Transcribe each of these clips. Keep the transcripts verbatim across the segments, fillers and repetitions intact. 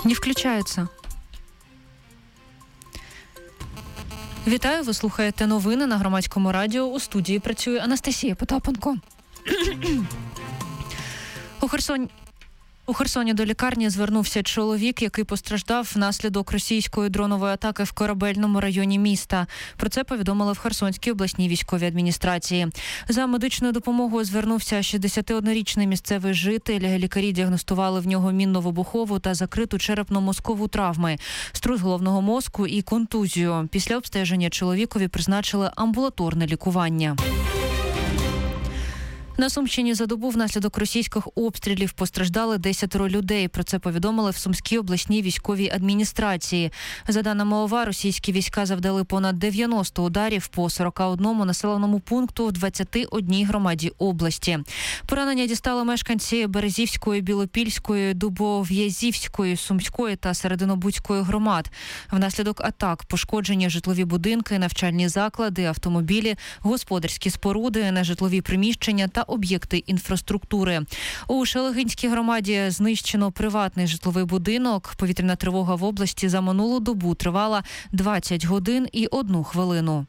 Не включається. Вітаю, ви слухаєте новини на Громадському радіо. У студії працює Анастасія Потапенко. У Херсоні... У Херсоні до лікарні звернувся чоловік, який постраждав внаслідок російської дронової атаки в Корабельному районі міста. Про це повідомили в Херсонській обласній військовій адміністрації. За медичною допомогою звернувся шістдесятиоднорічний місцевий житель. Лікарі діагностували в нього мінно-вибухову та закриту черепно-мозкову травми, струс головного мозку і контузію. Після обстеження чоловікові призначили амбулаторне лікування. На Сумщині за добу внаслідок російських обстрілів постраждали десятеро людей. Про це повідомили в Сумській обласній військовій адміністрації. За даними ОВА, російські війська завдали понад дев'яносто ударів по сорока одному населеному пункту в двадцяти одній громаді області. Поранення дістали мешканці Березівської, Білопільської, Дубов'язівської, Сумської та Серединобудської громад. Внаслідок атак пошкоджені житлові будинки, навчальні заклади, автомобілі, господарські споруди, нежитлові приміщення та об'єкти інфраструктури. У Шелегинській громаді знищено приватний житловий будинок. Повітряна тривога в області за минулу добу тривала двадцять годин і одну хвилину.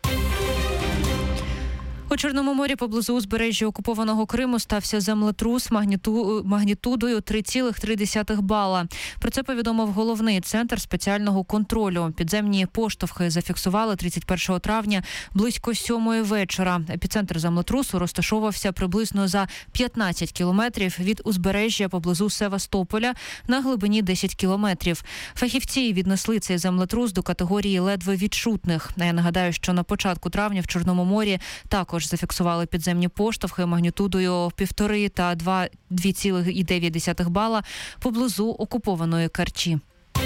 У Чорному морі поблизу узбережжя окупованого Криму стався землетрус магніту... магнітудою три цілих три десятих бала. Про це повідомив головний центр спеціального контролю. Підземні поштовхи зафіксували тридцять першого травня близько сьомої вечора. Епіцентр землетрусу розташовувався приблизно за п'ятнадцять кілометрів від узбережжя поблизу Севастополя на глибині десять кілометрів. Фахівці віднесли цей землетрус до категорії ледве відчутних. Я нагадаю, що на початку травня в Чорному морі також зафіксували підземні поштовхи магнітудою півтори та дві цілих дев'ять десятих бала поблизу окупованої Керчі.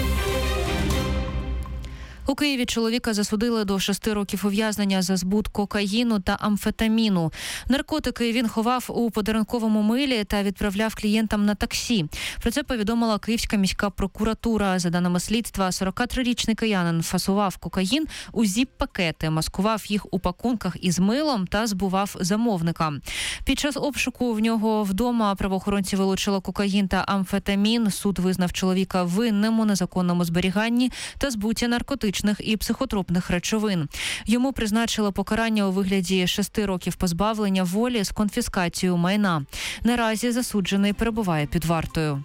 У Києві чоловіка засудили до шести років ув'язнення за збут кокаїну та амфетаміну. Наркотики він ховав у подарунковому милі та відправляв клієнтам на таксі. Про це повідомила Київська міська прокуратура. За даними слідства, сорокатрирічний киянин фасував кокаїн у зіп-пакети, маскував їх у пакунках із милом та збував замовникам. Під час обшуку в нього вдома правоохоронці вилучили кокаїн та амфетамін. Суд визнав чоловіка винним у незаконному зберіганні та збуті наркотичних і психотропних речовин. Йому призначили покарання у вигляді шести років позбавлення волі з конфіскацією майна. Наразі засуджений перебуває під вартою.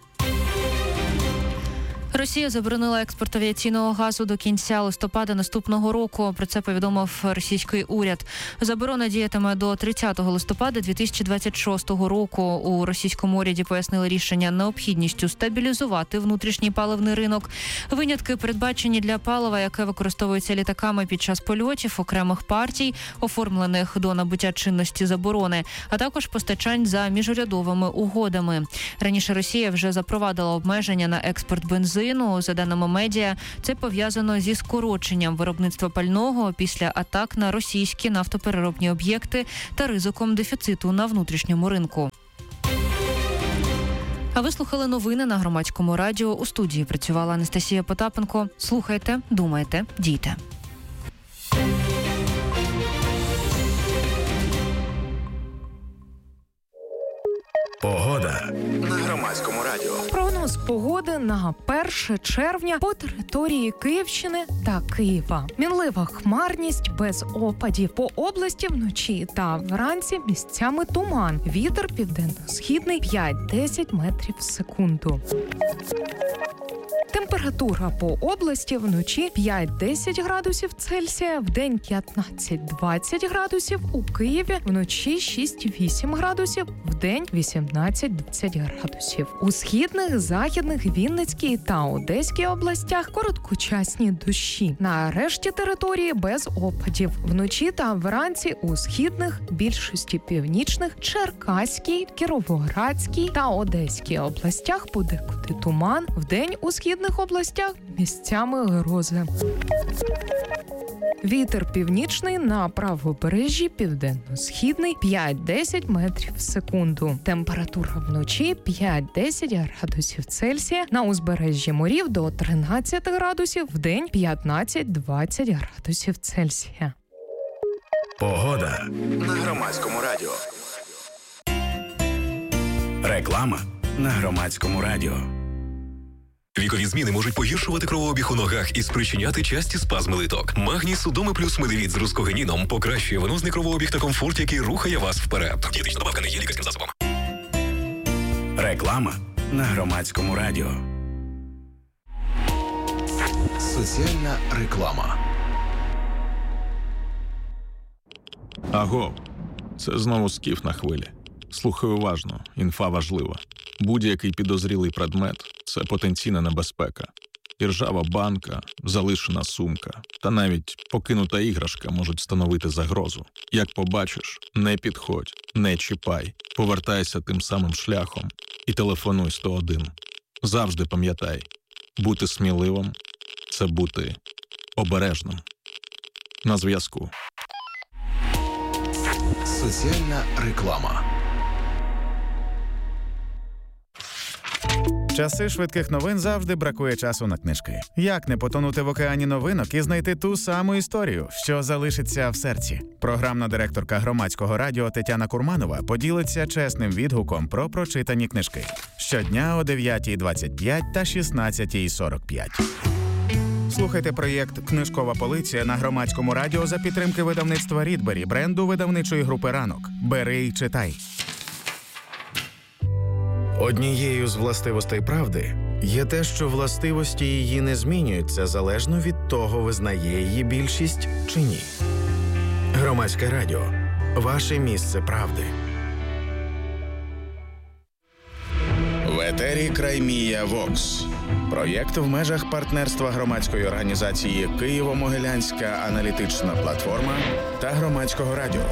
Росія заборонила експорт авіаційного газу до кінця листопада наступного року. Про це повідомив російський уряд. Заборона діятиме до тридцятого листопада дві тисячі двадцять шостого року. У російському уряді пояснили рішення необхідністю стабілізувати внутрішній паливний ринок. Винятки передбачені для палива, яке використовується літаками під час польотів окремих партій, оформлених до набуття чинності заборони, а також постачань за міжурядовими угодами. Раніше Росія вже запровадила обмеження на експорт бензину. За даними медіа, це пов'язано зі скороченням виробництва пального після атак на російські нафтопереробні об'єкти та ризиком дефіциту на внутрішньому ринку. А ви слухали новини на Громадському радіо. У студії працювала Анастасія Потапенко. Слухайте, думайте, дійте. Погода на Громадському радіо. Прогноз погоди на перше червня по території Київщини та Києва. Мінлива хмарність без опадів. По області вночі та вранці місцями туман. Вітер південно-східний п'ять-десять метрів в секунду. Температура по області вночі п'ять-десять градусів Цельсія, вдень п'ятнадцять-двадцять градусів, у Києві вночі шість-вісім градусів, вдень вісімнадцять-двадцять градусів. У східних, західних, Вінницькій та Одеській областях короткочасні дощі. На решті території без опадів. Вночі та вранці у східних, більшості північних, Черкаській, Кіровоградській та Одеській областях подекуди туман, вдень у східних областях місцями грози. Вітер північний на правобережжі, південно-східний п'ять-десять метрів в секунду. Температура вночі п'ять-десять градусів Цельсія, на узбережжі морів до тринадцять градусів, вдень п'ятнадцять-двадцять градусів Цельсія. Погода на Громадському радіо. Реклама на Громадському радіо. Вікові зміни можуть погіршувати кровообіг у ногах і спричиняти часті спазми литок. Магній Судоми плюс Медивіт з рускогеніном покращує венозний кровообіг та комфорт, який рухає вас вперед. Дієтична добавка не є лікарським засобом. Реклама на Громадському радіо. Соціальна реклама. Аго, це знову скіф на хвилі. Слухай уважно, інфа важлива. Будь-який підозрілий предмет – це потенційна небезпека. Іржава банка, залишена сумка та навіть покинута іграшка можуть становити загрозу. Як побачиш, не підходь, не чіпай, повертайся тим самим шляхом і телефонуй сто один. Завжди пам'ятай, бути сміливим – це бути обережним. На зв'язку. Соціальна реклама. В часи швидких новин завжди бракує часу на книжки. Як не потонути в океані новинок і знайти ту саму історію, що залишиться в серці? Програмна директорка Громадського радіо Тетяна Курманова поділиться чесним відгуком про прочитані книжки. Щодня о дев'ятій двадцять п'ять та шістнадцятій сорок п'ять. Слухайте проєкт «Книжкова полиця» на Громадському радіо за підтримки видавництва «Рідбері», бренду видавничої групи «Ранок». Бери й читай. Однією з властивостей правди є те, що властивості її не змінюються залежно від того, визнає її більшість чи ні. Громадське радіо. Ваше місце правди. В етері Краймія Вокс. Проєкт в межах партнерства громадської організації «Києво-Могилянська аналітична платформа» та Громадського радіо.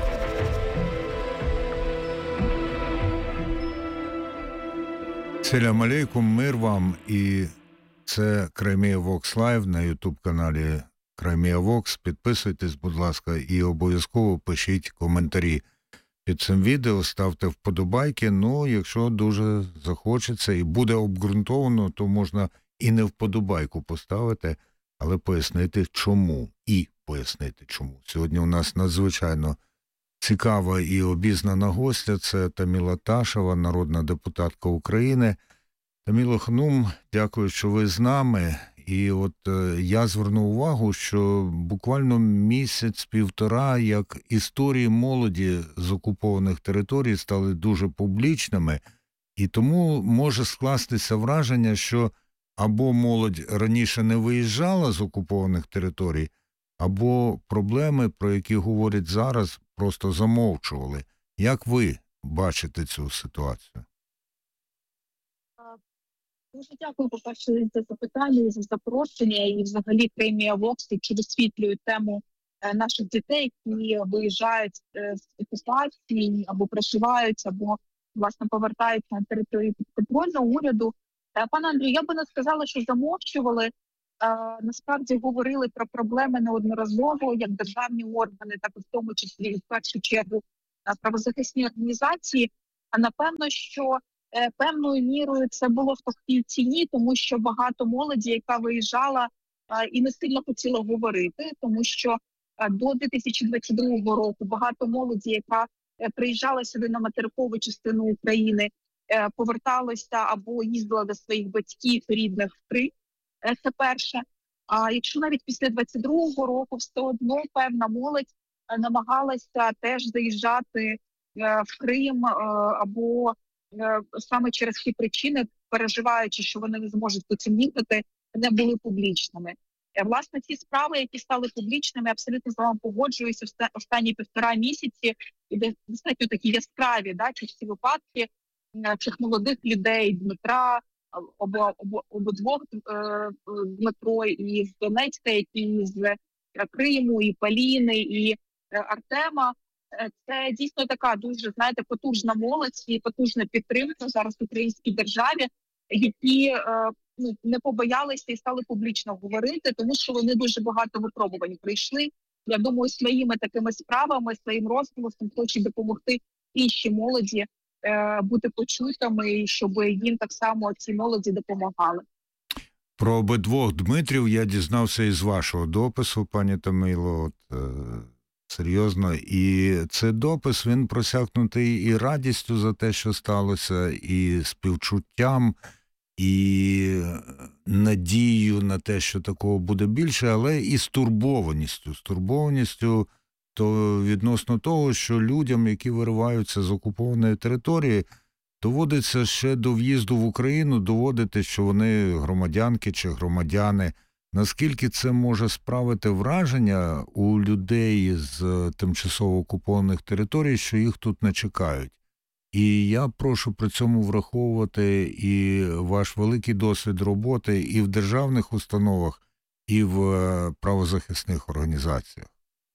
Селям алейкум, мир вам, і це Краймія Вокс Лайв на ютуб-каналі Краймія Вокс. Підписуйтесь, будь ласка, і обов'язково пишіть коментарі під цим відео, ставте вподобайки. Ну, якщо дуже захочеться і буде обґрунтовано, то можна і не вподобайку поставити, але пояснити чому, і пояснити чому. Сьогодні у нас надзвичайно цікава і обізнана гостя – це Таміла Ташева, народна депутатка України. Таміло Ханум, дякую, що ви з нами. І от е, я звернув увагу, що буквально місяць-півтора, як історії молоді з окупованих територій стали дуже публічними, і тому може скластися враження, що або молодь раніше не виїжджала з окупованих територій, або проблеми, про які говорять зараз, просто замовчували. Як ви бачите цю ситуацію? Дуже дякую, по-перше, за запитання, за запрошення і взагалі Краймія Вокс, які висвітлюють тему наших дітей, які виїжджають з окупації або проживають, або, власне, повертаються на територію підконтрольного уряду. Пане Андрію, я би не сказала, що замовчували. Насправді говорили про проблеми неодноразово, як державні органи, так і в тому числі і в першу чергу правозахисні організації. А напевно, що е, певною мірою це було в такій ціні, тому що багато молоді, яка виїжджала е, і не сильно хотіла говорити, тому що е, до дві тисячі двадцять другого року багато молоді, яка е, приїжджала сюди на материкову частину України, е, поверталася або їздила до своїх батьків рідних в Крим. Це перше. А якщо навіть після двадцять другого року все одно певна молодь намагалася теж заїжджати в Крим або саме через ті причини, переживаючи, що вони не зможуть потім їхати, не були публічними. Власне, ці справи, які стали публічними, абсолютно з вами погоджуюся, останні півтора місяці, і достатньо такі яскраві, да, ці всі випадки цих молодих людей, Дмитра, Обо, обо, обидвох е, Дмитро і з Донецька, і з Криму, і Поліни, і е, Артема. Це дійсно така дуже, знаєте, потужна молодь і потужна підтримка зараз в українській державі, які е, ну, не побоялися і стали публічно говорити, тому що вони дуже багато випробувань прийшли. Я думаю, своїми такими справами, своїм розголосом хочуть допомогти іншій молоді бути почутими, щоб їм так само ці молоді допомагали. Про обидвох Дмитрів я дізнався із вашого допису, пані Таміло, от, е, серйозно. І цей допис, він просякнутий і радістю за те, що сталося, і співчуттям, і надією на те, що такого буде більше, але і стурбованістю. Стурбованістю то відносно того, що людям, які вириваються з окупованої території, доводиться ще до в'їзду в Україну доводити, що вони громадянки чи громадяни. Наскільки це може справити враження у людей з тимчасово окупованих територій, що їх тут не чекають? І я прошу при цьому враховувати і ваш великий досвід роботи і в державних установах, і в правозахисних організаціях.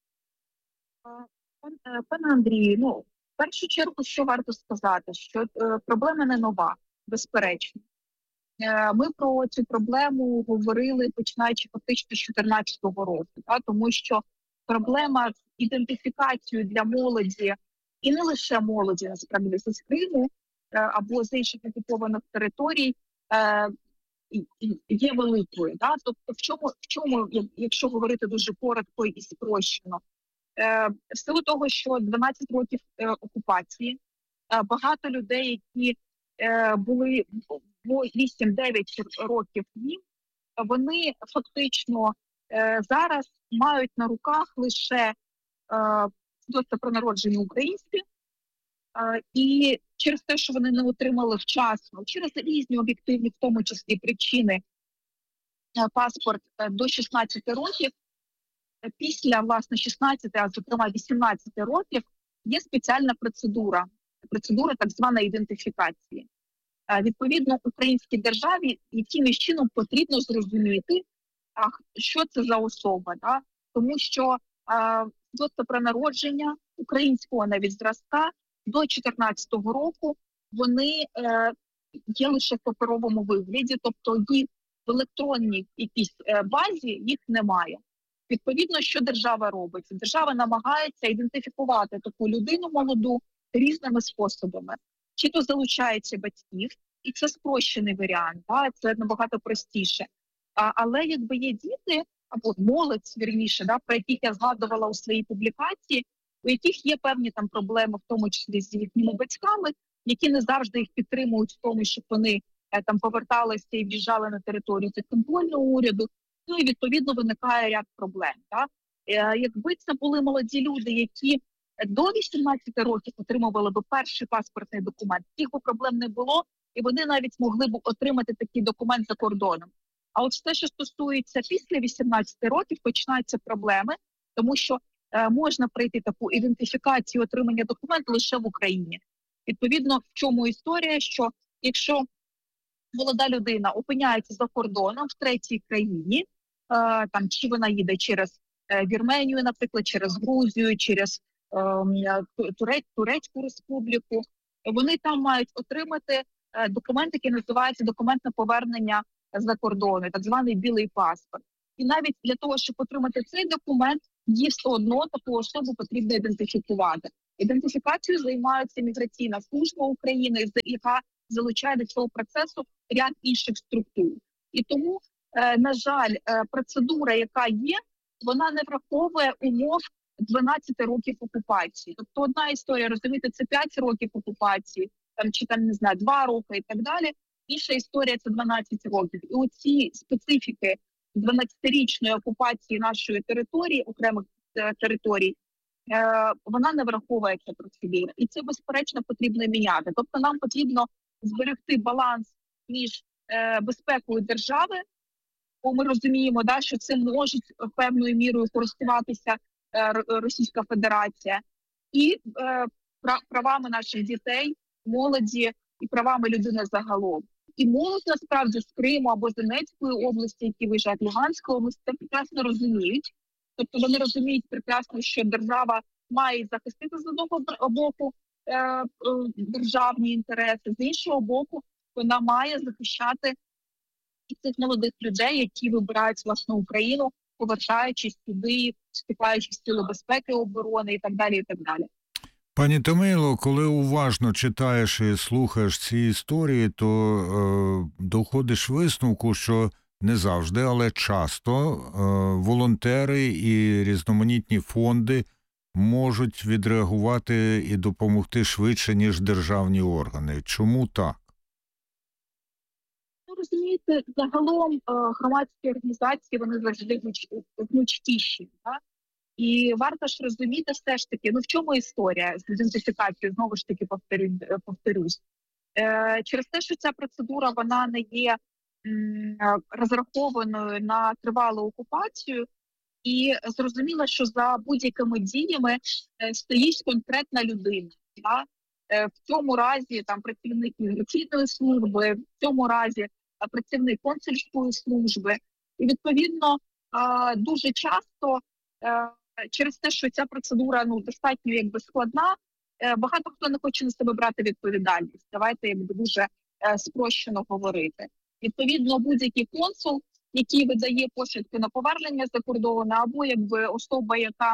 Пане Андрію, ну, в першу чергу, що варто сказати, що е, проблема не нова, безперечно. Е, ми про цю проблему говорили, починаючи фактично з дві тисячі чотирнадцятого року, та, тому що проблема з ідентифікацією для молоді, і не лише молоді, насправді, з Криму е, або з інших окупованих територій, е, є великою. Да? Тобто, в чому, в чому, якщо говорити дуже коротко і спрощено, в силу того, що дванадцять років е, окупації, е, багато людей, які е, були вісім-дев'ять років їм, вони фактично е, зараз мають на руках лише свідоцтво про народження українське, е, і через те, що вони не отримали вчасно, через різні об'єктивні, в тому числі причини, е, паспорт е, до шістнадцяти років, після, власне, шістнадцяти, а зокрема вісімнадцяти років, є спеціальна процедура, процедура так званої ідентифікації. Відповідно, українській державі якимось чином потрібно зрозуміти, що це за особа. Да? Тому що свідоцтво про народження українського навіть зразка до чотирнадцятого року вони е, є лише в паперовому вигляді, тобто їх в електронній якійсь базі їх немає. Відповідно, що держава робить? Держава намагається ідентифікувати таку людину молоду різними способами. Чи то залучається батьків, і це спрощений варіант, да? Це набагато простіше. А, але якби є діти, або молодь, вірніше, да, про яких я згадувала у своїй публікації, у яких є певні там проблеми, в тому числі з їхніми батьками, які не завжди їх підтримують в тому, щоб вони е, там поверталися і в'їжджали на територію підконтрольного уряду. Ну і відповідно виникає ряд проблем. Так? Е, якби це були молоді люди, які до вісімнадцяти років отримували б перший паспортний документ, їх би проблем не було, і вони навіть могли б отримати такий документ за кордоном. А от все, що стосується після вісімнадцяти років, починаються проблеми, тому що е, можна пройти таку ідентифікацію отримання документу лише в Україні. Відповідно, в чому історія, що якщо молода людина опиняється за кордоном в третій країні, е, там чи вона їде через е, Вірменію, наприклад, через Грузію, через е, Турець, Турецьку республіку, вони там мають отримати е, документ, який називається документ на повернення за кордону, так званий білий паспорт. І навіть для того, щоб отримати цей документ, їй все одно таку особу потрібно ідентифікувати. Ідентифікацією займається міграційна служба України, яка залучає до цього процесу ряд інших структур. І тому, е, на жаль, е, процедура, яка є, вона не враховує умов дванадцяти років окупації. Тобто одна історія, розумієте, це п'ять років окупації, там, чи там, не знаю, два роки і так далі. Інша історія – це дванадцять років. І оці специфіки дванадцятирічної окупації нашої території, окремих е, територій, е, вона не враховує ця процедура. І це, безперечно, потрібно міняти. Тобто нам потрібно зберегти баланс між е, безпекою держави, бо ми розуміємо, да, що цим можуть певною мірою користуватися е, Російська Федерація, і е, правами наших дітей, молоді і правами людини загалом. І молодь, насправді, з Криму або з Донецької області, які виїжджають Луганської області, це прекрасно розуміють. Тобто вони розуміють прекрасно, що держава має захистити з одного боку е, е, державні інтереси, з іншого боку вона має захищати і цих молодих людей, які вибирають власну Україну, повертаючись туди, вступаючи в сили безпеки, оборони і так далі, і так далі. Пані Томило, коли уважно читаєш і слухаєш ці історії, то е, доходиш висновку, що не завжди, але часто е, волонтери і різноманітні фонди можуть відреагувати і допомогти швидше, ніж державні органи. Чому так? Ну, розумієте, розумієте, загалом е, громадські організації, вони завжди гнуч- гнучкіші. Да? І варто ж розуміти все ж таки, ну в чому історія з ідентифікацією, знову ж таки повторю, повторюсь. Е, через те, що ця процедура, вона не є м, розрахованою на тривалу окупацію, і зрозуміло, що за будь-якими діями е, стоїть конкретна людина. Да? Е, в цьому разі там працівник міграційної служби, в цьому разі е, працівник консульської служби. І відповідно е, дуже часто е, через те, що ця процедура ну достатньо якби складна, е, багато хто не хоче на себе брати відповідальність. Давайте якби дуже е, спрощено говорити. Відповідно, будь-який консул, який видає посвідки на повернення за кордону, або якби особа, яка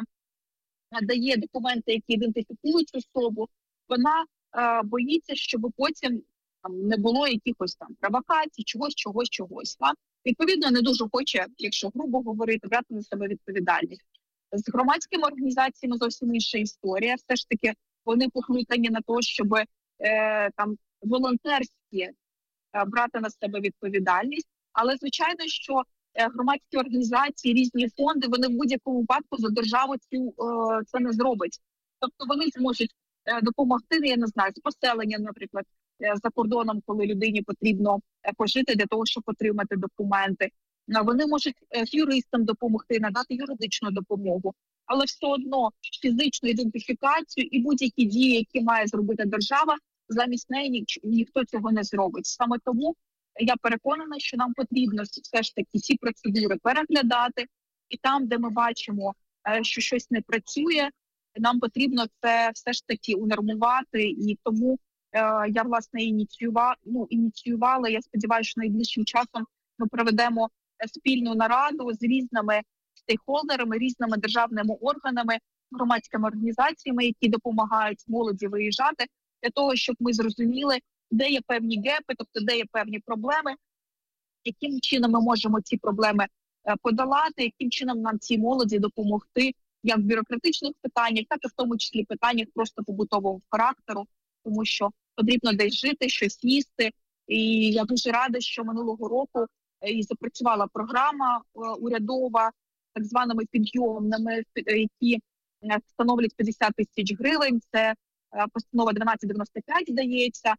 дає документи, які ідентифікують особу, вона е, боїться, щоб потім там не було якихось там провокацій, чогось, чогось, чогось. Так? Відповідно, не дуже хоче, якщо грубо говорити, брати на себе відповідальність. З громадськими організаціями зовсім інша історія. Все ж таки вони покликані на те, щоб е, там волонтерські е, брати на себе відповідальність. Але звичайно, що е, громадські організації, різні фонди, вони в будь-якому випадку за державу цю е, це не зроблять. Тобто вони зможуть е, допомогти, я не знаю, з поселенням, наприклад, е, за кордоном, коли людині потрібно е, пожити для того, щоб отримати документи. Вони можуть з юристам допомогти, надати юридичну допомогу, але все одно фізичну ідентифікацію і будь-які дії, які має зробити держава, замість неї ні, ніхто цього не зробить. Саме тому я переконана, що нам потрібно все ж таки ці процедури переглядати, і там, де ми бачимо, що щось не працює, нам потрібно це все ж таки унормувати, і тому е, я, власне, ініціювала, ну, ініціювала, я сподіваюся, що найближчим часом ми проведемо спільну нараду з різними стейкхолдерами, різними державними органами, громадськими організаціями, які допомагають молоді виїжджати, для того, щоб ми зрозуміли, де є певні гепи, тобто де є певні проблеми, яким чином ми можемо ці проблеми подолати, яким чином нам цій молоді допомогти, як в бюрократичних питаннях, так і в тому числі питаннях просто побутового характеру, тому що потрібно десь жити, щось їсти. І я дуже рада, що минулого року і запрацювала програма урядова так званими підйомними, які становлять п'ятдесят тисяч гривень. Це постанова дванадцять дев'яносто п'ять, здається.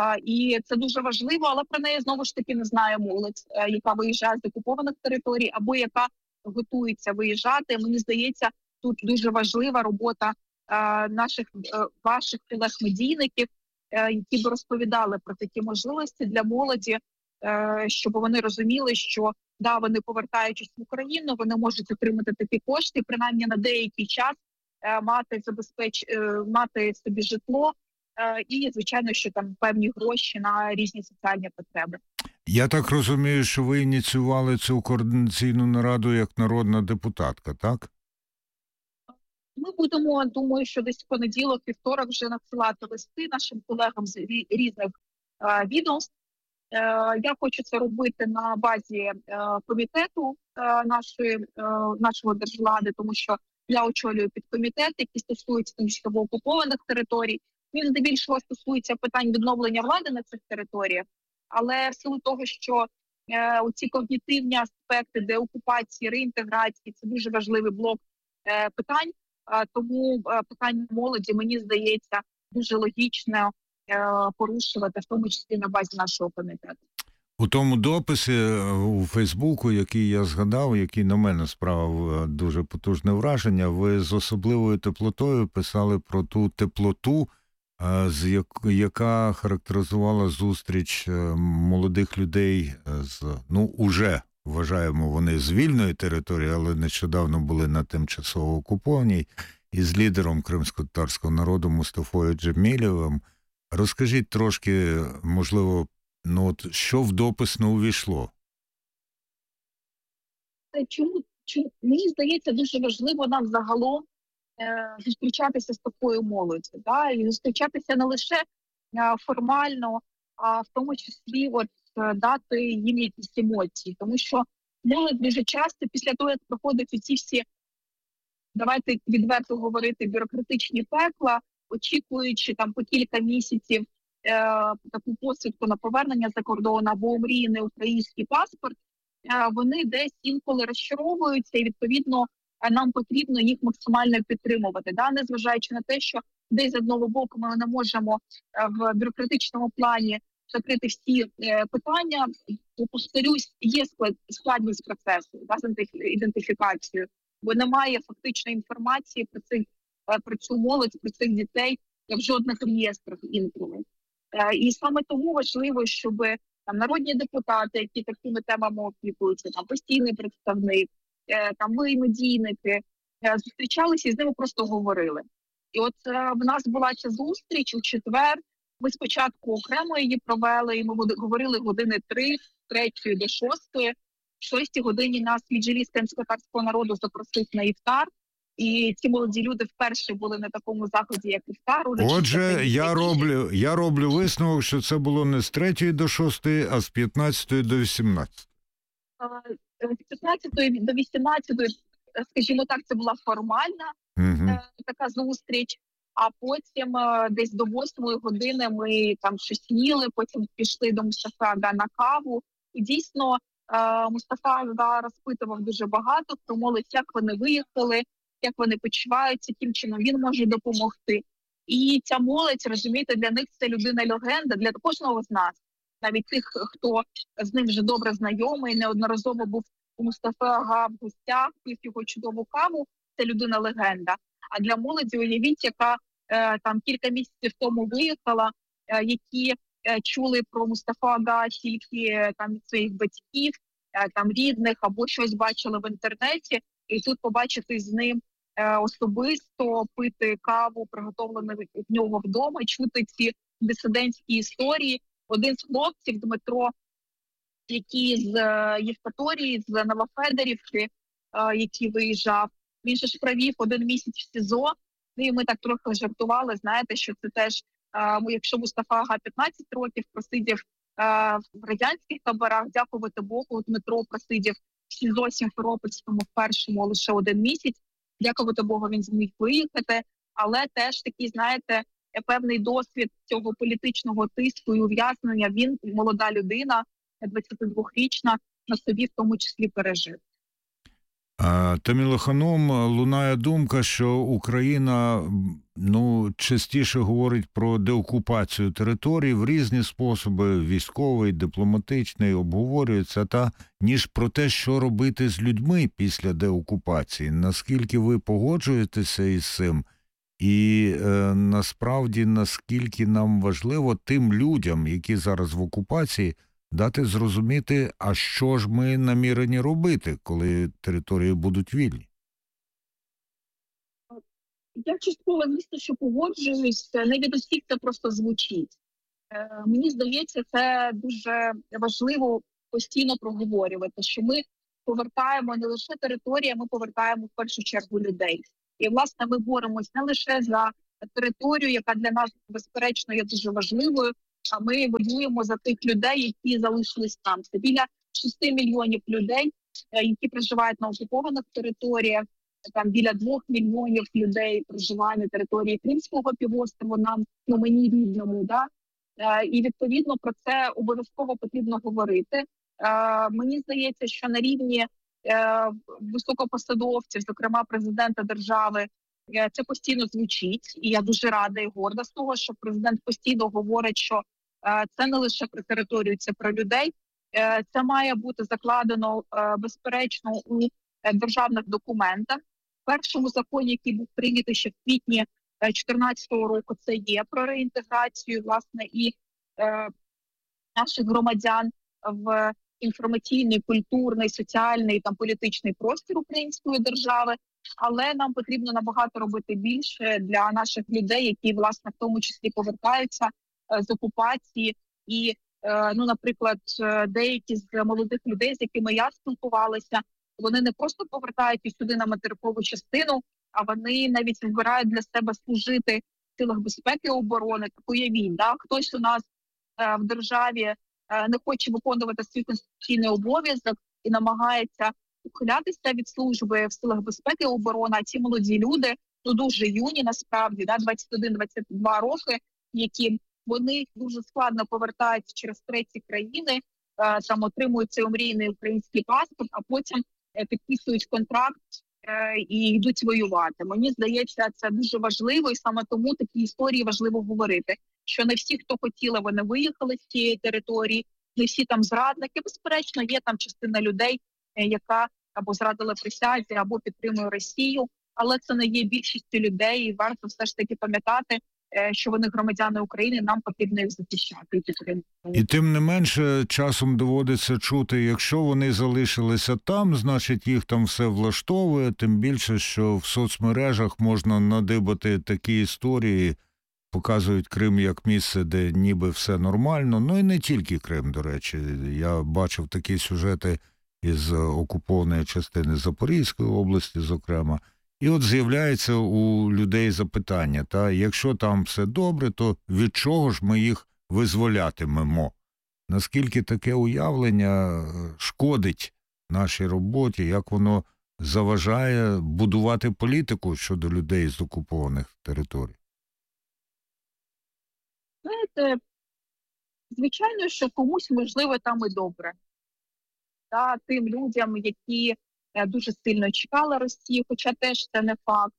І це дуже важливо, але про неї знову ж таки не знає молодь, яка виїжджає з окупованих територій або яка готується виїжджати. Мені здається, тут дуже важлива робота наших, ваших колег-медійників, які б розповідали про такі можливості для молоді, щоб вони розуміли, що да, вони, повертаючись в Україну, вони можуть отримати такі кошти, принаймні на деякий час мати забезпеч... мати собі житло і, звичайно, що там певні гроші на різні соціальні потреби. Я так розумію, що ви ініціювали цю координаційну нараду як народна депутатка, так? Ми будемо, думаю, що десь в понеділок, вівторок вже надсилати листи нашим колегам з різних е, відомств. Е, я хочу це робити на базі е, комітету е, нашої, е, нашого держвлади, тому що я очолюю підкомітет, який стосується тимчасово окупованих територій. Він здебільшого стосується питань відновлення влади на цих територіях, але в силу того, що е, оці когнітивні аспекти деокупації, реінтеграції – це дуже важливий блок е, питань. Тому питання молоді, мені здається, дуже логічно порушувати, в тому числі на базі нашого комітету. У тому дописі у Фейсбуку, який я згадав, який на мене справив дуже потужне враження, ви з особливою теплотою писали про ту теплоту, з яка характеризувала зустріч молодих людей з, ну, уже вважаємо, вони з вільної території, але нещодавно були на тимчасово окупованій, із лідером кримськотатарського народу Мустафою Джемілєвим. Розкажіть трошки, можливо, ну от що в допис не увійшло? Чому, чому? Мені здається, дуже важливо нам загалом е, зустрічатися з такою молоддю, да? І зустрічатися не лише е, формально, а в тому числі от, дати їм якісь емоції. Тому що молодь дуже часто після того, як проходять ці всі, давайте відверто говорити, бюрократичні пекла, очікуючи там по кілька місяців таку посвідку на повернення за кордон або омріяний український паспорт, е, вони десь інколи розчаровуються, і відповідно нам потрібно їх максимально підтримувати, да, незважаючи на те, що десь з одного боку ми не можемо в бюрократичному плані закрити всі е, питання. Повторюсь, є склад, складність процесу, да, з ідентифікацією, бо немає фактичної інформації про цих е, про цю молодь, про цих дітей в жодних реєстрах інколи. Е, і саме тому важливо, щоб там народні депутати, які такими темами опікуються, там постійний представник, е, там ви медійники, е, зустрічалися і з ними просто говорили. І от е, в нас була ця зустріч у четвер. Ми спочатку окремо її провели, і ми говорили години три, третьої до шостої. В шостій годині нас Меджліс кримськотатарського народу запросив на іфтар. І ці молоді люди вперше були на такому заході, як іфтар. Отже, я роблю, я роблю висновок, що це було не з третьої до шостої, а з п'ятнадцятої до вісімнадцятої. З п'ятнадцятої до вісімнадцятої, скажімо так, це була формальна угу. така зустріч. А потім десь до восьмої години ми там щось їли, потім пішли до Мустафи Ага на каву. І дійсно Мустафа Ага розпитував дуже багато про молодь, як вони виїхали, як вони почуваються, яким чином він може допомогти. І ця молодь, розумієте, для них це людина-легенда, для кожного з нас. Навіть тих, хто з ним вже добре знайомий, неодноразово був у Мустафи Ага в гостях, пив його чудову каву, це людина-легенда. А для молоді, уявіть, яка е, там кілька місяців тому виїхала, е, які е, чули про Мустафу Ага тільки е, там від своїх батьків, е, там рідних, або щось бачили в інтернеті, і тут побачити з ним е, особисто, пити каву, приготовлену в нього вдома, чути ці дисидентські історії. Один з хлопців, Дмитро, який з е, Євпаторії, з Новофедорівки, е, який виїжджав, він же ж провів один місяць в СІЗО, і ми так трохи жартували, знаєте, що це теж, е, якщо Мустафа Ага п'ятнадцять років просидів е, в радянських таборах, дякувати Богу, Дмитро просидів в СІЗО Сімферопольському в першому лише один місяць, дякувати Богу, він зміг виїхати, але теж такий, знаєте, певний досвід цього політичного тиску і ув'язнення він, молода людина, двадцятидвохрічна, на собі в тому числі пережив. Таміла Ханом, лунає думка, що Україна ну, частіше говорить про деокупацію територій в різні способи, військовий, дипломатичний, обговорюється, та ніж про те, що робити з людьми після деокупації. Наскільки ви погоджуєтеся із цим? І е, насправді, наскільки нам важливо тим людям, які зараз в окупації, дати зрозуміти, а що ж ми намірені робити, коли території будуть вільні? Я частково, звісно, що погоджуюсь. Не від усіх це просто звучить. Е, мені здається, це дуже важливо постійно проговорювати, що ми повертаємо не лише території, ми повертаємо в першу чергу людей. І, власне, ми боремось не лише за територію, яка для нас, безперечно, є дуже важливою, а ми воюємо за тих людей, які залишились там. Це біля шести мільйонів людей, які проживають на окупованих територіях. Там біля двох мільйонів людей проживає на території Кримського півострову, нам, ну, мені рідному. Да? І, відповідно, про це обов'язково потрібно говорити. Мені здається, що на рівні високопосадовців, зокрема президента держави, це постійно звучить. І я дуже рада і горда з того, що президент постійно говорить, що це не лише про територію, це про людей. Це має бути закладено, безперечно, у державних документах. В першому законі, який був прийнятий ще в квітні дві тисячі чотирнадцятого року, це є про реінтеграцію, власне, і е, наших громадян в інформаційний, культурний, соціальний, там, політичний простір української держави. Але нам потрібно набагато робити більше для наших людей, які, власне, в тому числі повертаються е, з окупації. І, е, ну, наприклад, деякі з молодих людей, з якими я спілкувалася, вони не просто повертаються сюди на материкову частину, а вони навіть вибирають для себе служити в силах безпеки і оборони. Так уявіть, да? Хтось у нас е, в державі е, не хоче виконувати свій конституційний обов'язок і намагається ухилятися від служби в силах безпеки і оборони, а ці молоді люди, ну дуже юні насправді, да, двадцять один - двадцять два роки, які вони дуже складно повертаються через треті країни, там отримують цей омрійний український паспорт, а потім підписують контракт і йдуть воювати. Мені здається, це дуже важливо, і саме тому такі історії важливо говорити, що не всі, хто хотіли, вони виїхали з цієї території, не всі там зрадники. Безперечно, є там частина людей, яка або зрадила присязі, або підтримує Росію, але це не є більшістю людей, і варто все ж таки пам'ятати, що вони громадяни України, нам потрібно їх захищати і підтримувати. І тим не менше, часом доводиться чути, якщо вони залишилися там, значить їх там все влаштовує, тим більше, що в соцмережах можна надибати такі історії, показують Крим як місце, де ніби все нормально, ну і не тільки Крим, до речі. Я бачив такі сюжети із окупованої частини Запорізької області, зокрема. І от з'являється у людей запитання, та якщо там все добре, то від чого ж ми їх визволятимемо? Наскільки таке уявлення шкодить нашій роботі, як воно заважає будувати політику щодо людей з окупованих територій? Знаєте, звичайно, що комусь, можливо, там і добре. Та, тим людям, які дуже сильно чекали Росію, хоча теж це не факт.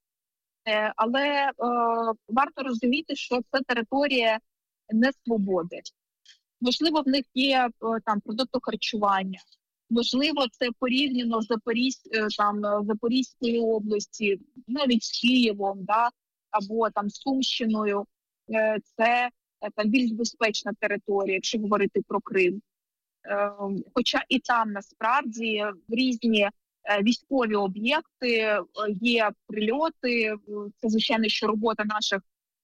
Але е, варто розуміти, що це територія не свободи. Можливо, в них є там продукти харчування. Можливо, це порівняно з Запорізь, там, Запорізькою області, навіть з Києвом, да, або там Сумщиною. Це там більш безпечна територія, якщо говорити про Крим. Е, хоча і там насправді в різні військові об'єкти, є прильоти, це, звичайно, що робота наших,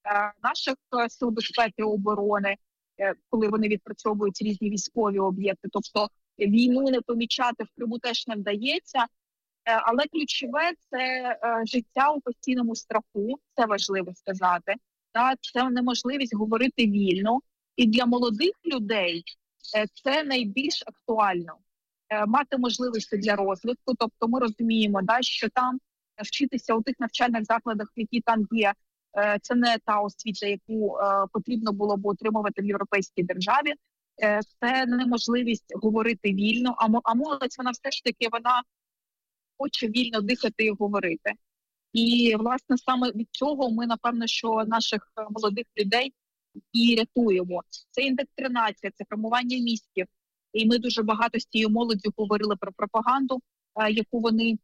наших сил безпеки і оборони, коли вони відпрацьовують різні військові об'єкти. Тобто війну не помічати в Криму теж не вдається, але ключове – це життя у постійному страху, це важливо сказати. Це неможливість говорити вільно, і для молодих людей це найбільш актуально. Мати можливості для розвитку, тобто ми розуміємо, да, що там вчитися у тих навчальних закладах, які там є, це не та освіта, яку е, потрібно було б отримувати в європейській державі, е, це неможливість говорити вільно, а, а молодь, вона все ж таки, вона хоче вільно дихати і говорити. І, власне, саме від цього ми, напевно, що наших молодих людей і рятуємо. Це індоктринація, це формування мізків. І ми дуже багато з цією молоддю говорили про пропаганду, яку вони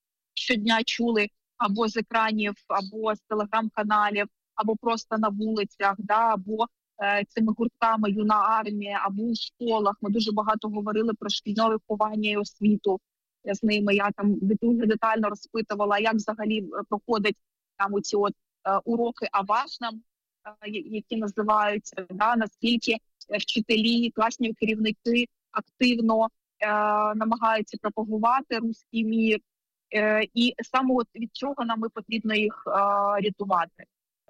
щодня чули або з екранів, або з телеграм-каналів, або просто на вулицях, да, або е, цими гуртками «Юна армія», або у школах. Ми дуже багато говорили про шкільне виховання і освіту з ними. Я там дуже детально розпитувала, як взагалі проходять там оці от е, уроки «Авашнам», е, які називаються, да, наскільки вчителі, класні керівники активно е, намагаються пропагувати руський мір. Е, і саме от від цього нам і потрібно їх е, рятувати.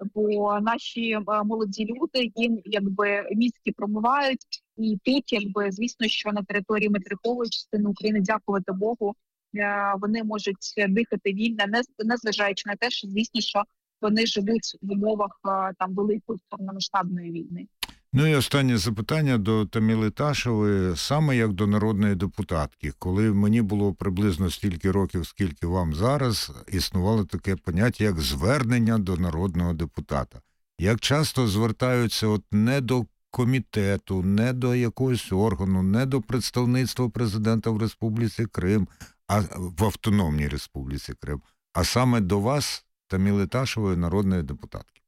Бо наші е, молоді люди, їм якби мізки промивають. І тут, якби, звісно, що на території материкової частини України, дякувати Богу, е, вони можуть дихати вільно, не, не зважаючи на те, що, звісно, що вони живуть в умовах е, там великої повномасштабної війни. Ну і останнє запитання до Таміли Ташевої, саме як до народної депутатки. Коли мені було приблизно стільки років, скільки вам зараз, існувало таке поняття, як звернення до народного депутата. Як часто звертаються от не до комітету, не до якогось органу, не до представництва президента в Республіці Крим, а в Автономній Республіці Крим, а саме до вас, Таміли Ташевої, народної депутатки?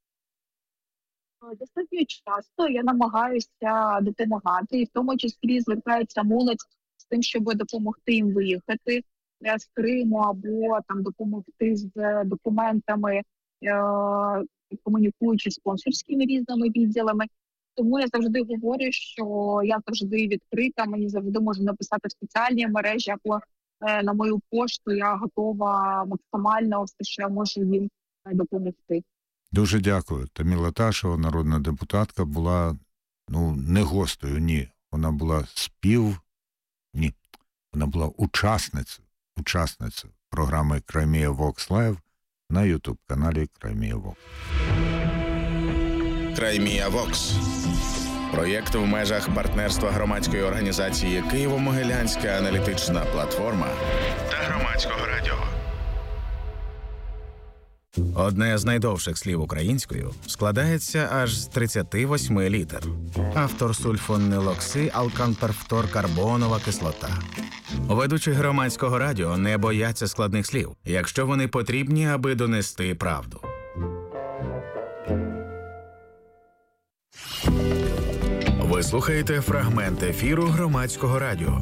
Достатньо часто я намагаюся допомагати, і в тому числі звертається молодь з тим, щоб допомогти їм виїхати з Криму, або там допомогти з документами, е- комунікуючи з консульськими різними відділами. Тому я завжди говорю, що я завжди відкрита, мені завжди можна написати в соціальній мережі, або е- на мою пошту. Я готова максимально все, що я можу їм допомогти. Дуже дякую. Таміла Ташева, народна депутатка, була, ну, не гостею, ні. Вона була спів... Ні. Вона була учасницею, учасницею програми «Crimea Vox Live» на ютуб-каналі «Crimea Vox». Краймія Вокс. Проєкт в межах партнерства громадської організації Києво-Могилянська аналітична платформа та Громадського радіо. Одне з найдовших слів українською складається аж з тридцяти восьми літер. Автор сульфонилокси алканперфторкарбонова кислота. Ведучі Громадського радіо не бояться складних слів, якщо вони потрібні, аби донести правду. Ви слухаєте фрагмент ефіру Громадського радіо.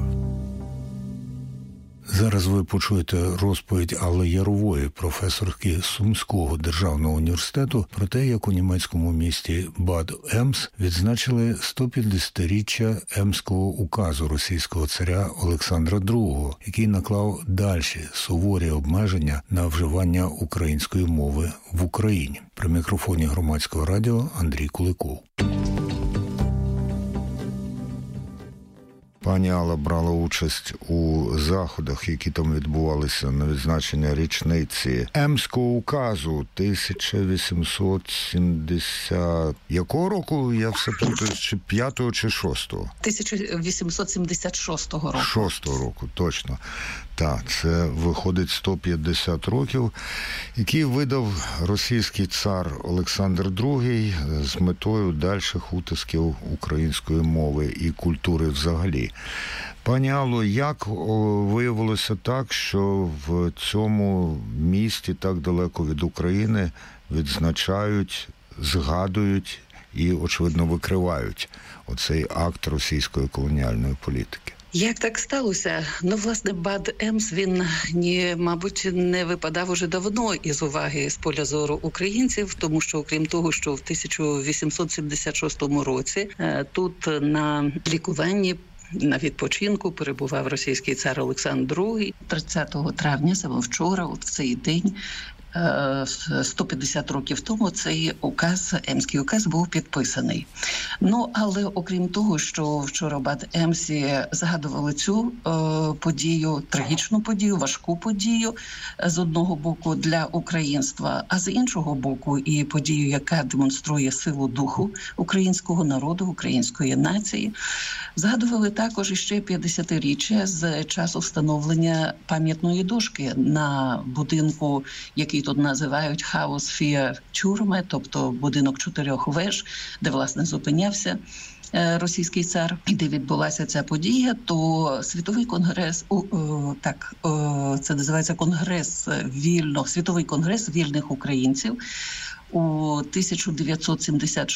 Зараз ви почуєте розповідь Алли Ярової, професорки Сумського державного університету, про те, як у німецькому місті Бад Емс відзначили сто п'ятдесятиріччя Емського указу російського царя Олександра другого, який наклав дальші суворі обмеження на вживання української мови в Україні. При мікрофоні Громадського радіо Андрій Куликов. Пані Алла брала участь у заходах, які там відбувалися на відзначення річниці Емського указу тисяча вісімсот сімдесят... Якого року? Я все плутаю, чи п'ятого, чи шостого? тисяча вісімсот сімдесят шостого року. Шостого року, точно. Так, це виходить сто п'ятдесят років, який видав російський цар Олександр другий з метою дальших утисків української мови і культури взагалі. Пані Алло, як виявилося так, що в цьому місті так далеко від України відзначають, згадують і, очевидно, викривають оцей акт російської колоніальної політики? Як так сталося? Ну, власне, Бад Емс, він, ні, мабуть, не випадав уже давно із уваги з поля зору українців, тому що, окрім того, що в тисяча вісімсот сімдесят шостому році тут на лікуванні, на відпочинку перебував російський цар Олександр другий. тридцятого травня, саме вчора, от в цей день, сто п'ятдесят років тому цей указ, Емський указ, був підписаний. Ну, але окрім того, що вчора в Бад Емсі згадували цю е, подію, трагічну подію, важку подію, з одного боку для українства, а з іншого боку і подію, яка демонструє силу духу українського народу, української нації, згадували також іще п'ятдесятиріччя з часу встановлення пам'ятної дошки на будинку, який тут називають Хаус Фіер Тюрме, тобто будинок чотирьох веж, де, власне, зупинявся російський цар, і де відбулася ця подія, то світовий конгрес, о, о, так, о, це називається конгрес вільно, світовий конгрес вільних українців, у тисяча дев'ятсот сімдесят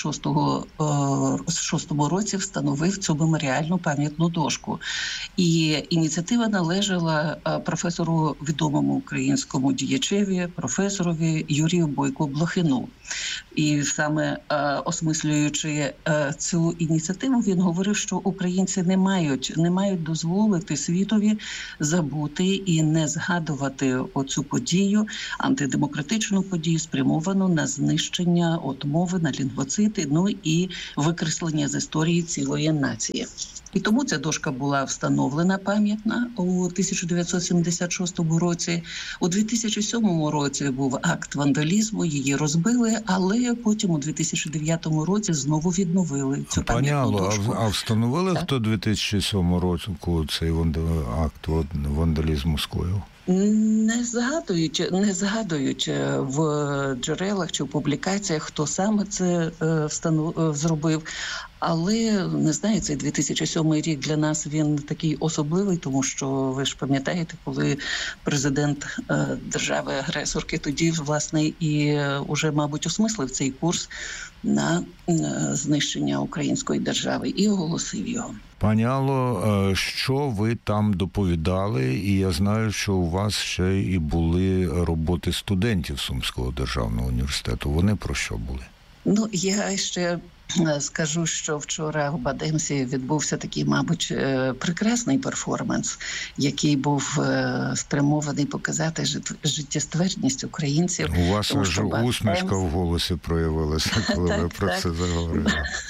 шостому році встановив цю меморіальну пам'ятну дошку. І ініціатива належала професору, відомому українському діячеві, професорові Юрію Бойку-Блохину. І саме осмислюючи цю ініціативу, він говорив, що українці не мають, не мають дозволити світові забути і не згадувати оцю подію, антидемократичну подію, спрямовану на знищення от мови, на лінгвоцити, ну і викреслення з історії цілої нації. І тому ця дошка була встановлена пам'ятна у тисяча дев'ятсот сімдесят шостому році. У дві тисячі сьомому році був акт вандалізму, її розбили, але потім у дві тисячі дев'ятому році знову відновили цю пам'ятну дошку. Пані Алло, а встановили, так, хто у дві тисячі сьомому році цей акт вандалізму скоїв? Не згадують, не згадують в джерелах чи в публікаціях, хто саме це встанов... зробив. Але, не знаю, цей дві тисячі сьомий рік для нас він такий особливий, тому що, ви ж пам'ятаєте, коли президент держави-агресорки тоді, власне, і уже, мабуть, осмислив цей курс на знищення української держави і оголосив його. Пані Алло, що ви там доповідали? І я знаю, що у вас ще і були роботи студентів Сумського державного університету. Вони про що були? Ну, я ще Скажу, що вчора у Бад-Емсі відбувся такий, мабуть, прекрасний перформанс, який був спрямований показати життєствердність українців. У вас аж усмішка в голосі проявилася, коли так, ви про так. це заговорили.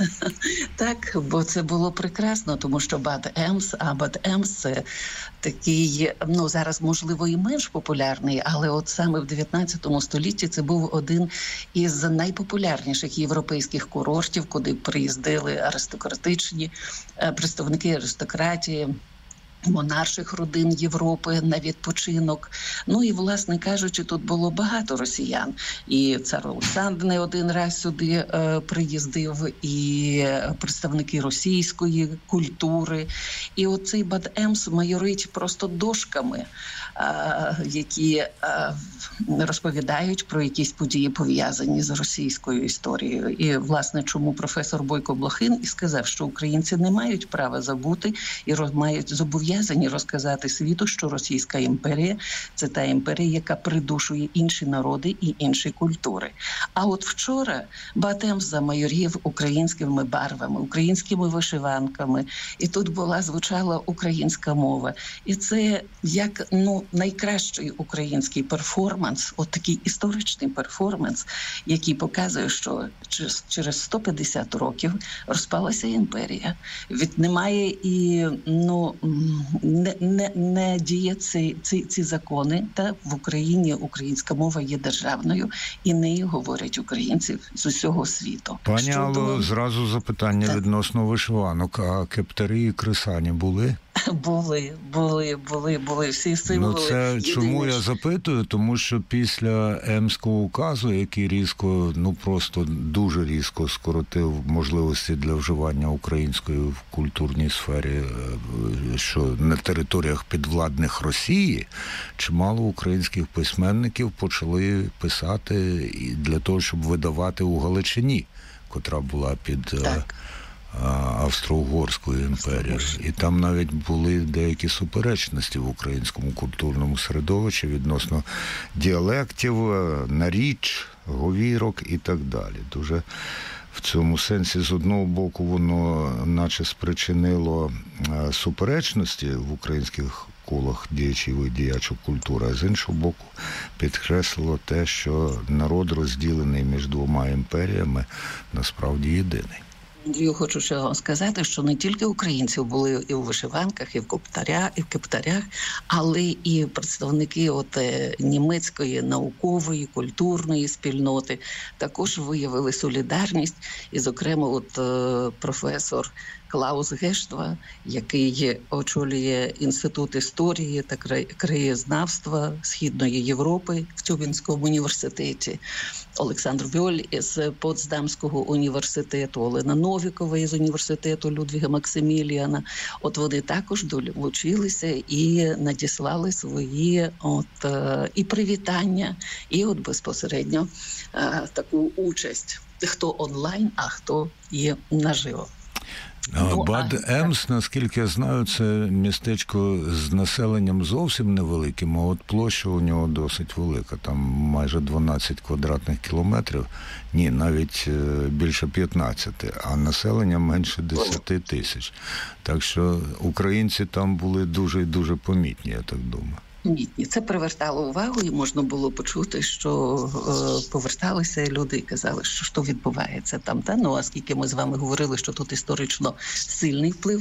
Так, бо це було прекрасно, тому що Бад-Емс, а Бад-Емс – це такий, ну, зараз, можливо, і менш популярний, але от саме в дев'ятнадцятому столітті це був один із найпопулярніших європейських курортів, куди приїздили аристократичні представники аристократії, монарших родин Європи на відпочинок. Ну і, власне кажучи, тут було багато росіян. І цар Олександр не один раз сюди е, приїздив, і представники російської культури. І оцей Бад-Емс майорить просто дошками, е, які е, розповідають про якісь події, пов'язані з російською історією. І, власне, чому професор Бойко Блохин і сказав, що українці не мають права забути і роз, мають зобов'язання розказати світу, що Російська імперія – це та імперія, яка придушує інші народи і інші культури. А от вчора Бад-Емс замайорів українськими барвами, українськими вишиванками, і тут була, звучала українська мова. І це як, ну, найкращий український перформанс, от такий історичний перформанс, який показує, що через, через сто п'ятдесят років розпалася імперія. Від немає і, ну, Не, не, не діє ці, ці, ці закони, та в Україні українська мова є державною, і нею говорять українці з усього світу. Пані Алло, зразу запитання так. відносно вишиванок. А кептарі і кресані були? Були, були, були, були всі символи. Ну це єдині. Чому я запитую? Тому що після Емського указу, який різко, ну просто дуже різко скоротив можливості для вживання української в культурній сфері, що на територіях підвладних Росії, чимало українських письменників почали писати для того, щоб видавати у Галичині, котра була під... Так. Австро-Угорської імперії. І там навіть були деякі суперечності в українському культурному середовищі відносно діалектів, наріч, говірок і так далі. Дуже в цьому сенсі, з одного боку, воно наче спричинило суперечності в українських колах діячів і діячок культури, а з іншого боку підкреслило те, що народ, розділений між двома імперіями, насправді єдиний. Андрію, хочу ще вам сказати, що не тільки українці були і в вишиванках, і в кептарях, і в кептарях, але і представники от німецької наукової, культурної спільноти також виявили солідарність. І, зокрема, от професор Клаус Гештва, який очолює Інститут історії та краєзнавства Східної Європи в Тюбінському університеті, Олександр Вьоль із Потсдамського університету, Олена Новікова із університету Людвіга Максиміліана. От вони також долучилися і надіслали свої от і привітання, і от безпосередньо таку участь. Хто онлайн, а хто є наживо. Бад-Емс, наскільки я знаю, це містечко з населенням зовсім невеликим, а от площа у нього досить велика, там майже дванадцять квадратних кілометрів, ні, навіть більше п'ятнадцять, а населення менше десять тисяч. Так що українці там були дуже і дуже помітні, я так думаю. Помітні. Це привертало увагу, і можна було почути, що е, поверталися люди і казали, що що відбувається там. Та? Ну, оскільки ми з вами говорили, що тут історично сильний вплив